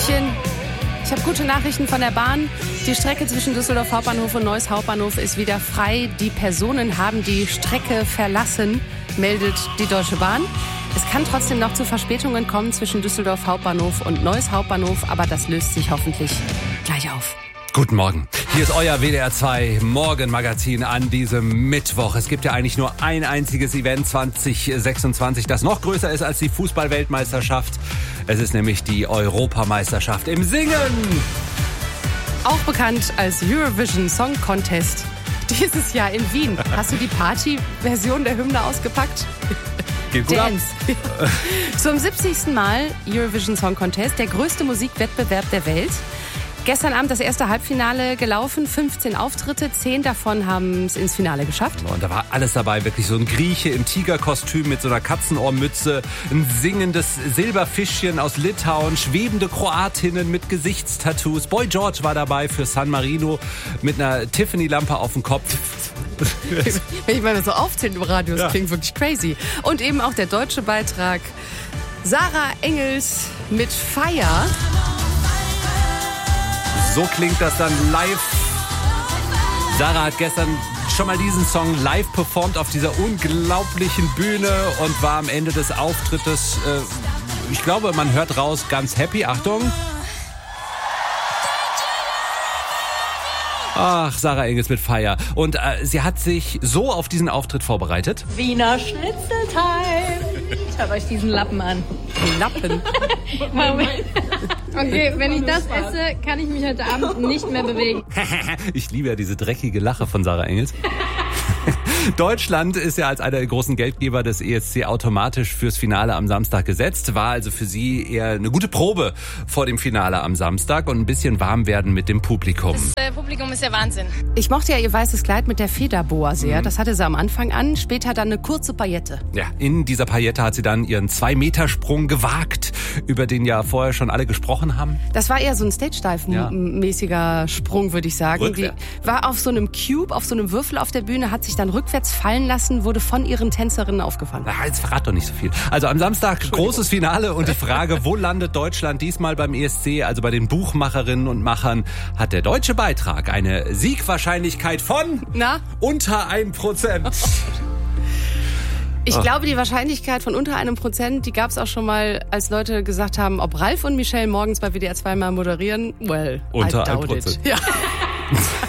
Hallöchen. Ich habe gute Nachrichten von der Bahn. Die Strecke zwischen Düsseldorf Hauptbahnhof und Neuss Hauptbahnhof ist wieder frei. Die Personen haben die Strecke verlassen, meldet die Deutsche Bahn. Es kann trotzdem noch zu Verspätungen kommen zwischen Düsseldorf Hauptbahnhof und Neuss Hauptbahnhof, aber das löst sich hoffentlich gleich auf. Guten Morgen. Hier ist euer WDR 2 Morgenmagazin an diesem Mittwoch. Es gibt ja eigentlich nur ein einziges Event 2026, das noch größer ist als die Fußball-Weltmeisterschaft. Es ist nämlich die Europameisterschaft im Singen. Auch bekannt als Eurovision Song Contest. Dieses Jahr in Wien. Hast du die Party-Version der Hymne ausgepackt? Geht gut ab. Zum 70. Mal Eurovision Song Contest, der größte Musikwettbewerb der Welt. Gestern Abend das erste Halbfinale gelaufen, 15 Auftritte, 10 davon haben es ins Finale geschafft. Und da war alles dabei, wirklich so ein Grieche im Tigerkostüm mit so einer Katzenohrmütze, ein singendes Silberfischchen aus Litauen, schwebende Kroatinnen mit Gesichtstattoos. Boy George war dabei für San Marino mit einer Tiffany-Lampe auf dem Kopf. Wenn ich mal so aufzähle im Radio, das klingt wirklich crazy. Und eben auch der deutsche Beitrag Sarah Engels mit Fire. So klingt das dann live. Sarah hat gestern schon mal diesen Song live performt auf dieser unglaublichen Bühne und war am Ende des Auftrittes, ich glaube, man hört raus, ganz happy. Achtung. Ach, Sarah Engels mit Fire. Und sie hat sich so auf diesen Auftritt vorbereitet. Wiener Schnitzeltime. Schaut euch diesen Lappen an. Lappen? Okay, wenn ich das esse, kann ich mich heute Abend nicht mehr bewegen. Ich liebe ja diese dreckige Lache von Sarah Engels. Deutschland ist ja als einer der großen Geldgeber des ESC automatisch fürs Finale am Samstag gesetzt. War also für sie eher eine gute Probe vor dem Finale am Samstag und ein bisschen warm werden mit dem Publikum. Das Publikum ist ja Wahnsinn. Ich mochte ja ihr weißes Kleid mit der Federboa sehr. Das hatte sie am Anfang an, später dann eine kurze Paillette. Ja, in dieser Paillette hat sie dann ihren 2-Meter-Sprung gewagt, über den ja vorher schon alle gesprochen haben. Das war eher so ein Stage-Dive-mäßiger Sprung, würde ich sagen. Rückwärts. Die war auf so einem Cube, auf so einem Würfel auf der Bühne, hat sich dann rückwärts fallen lassen, wurde von ihren Tänzerinnen aufgefangen. Na, jetzt verrat doch nicht so viel. Also am Samstag großes Finale und die Frage, wo landet Deutschland diesmal beim ESC? Also bei den Buchmacherinnen und Machern hat der deutsche Beitrag eine Siegwahrscheinlichkeit von unter 1%. Ich glaube, die Wahrscheinlichkeit von unter 1%, die gab es auch schon mal, als Leute gesagt haben, ob Ralf und Michelle morgens bei WDR 2 mal moderieren. Well, unter I doubt 1%. it. Ja.